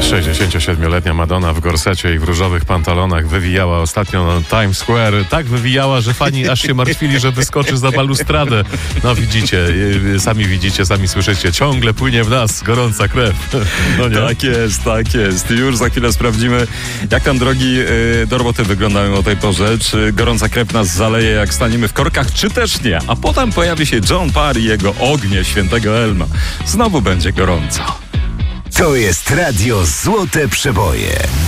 67-letnia Madonna w gorsecie i w różowych pantalonach wywijała ostatnio na Times Square. Tak wywijała, że fani aż się martwili, że wyskoczy za balustradę. No widzicie, sami słyszycie. Ciągle płynie w nas gorąca krew. No nie? Tak jest. Już za chwilę sprawdzimy, jak tam drogi do roboty wyglądają o tej porze. Czy gorąca krew nas zaleje, jak staniemy w korkach, czy też nie. A potem pojawi się John Parr i jego ognie świętego Elma. Znowu będzie gorąco. To jest Radio Złote Przeboje.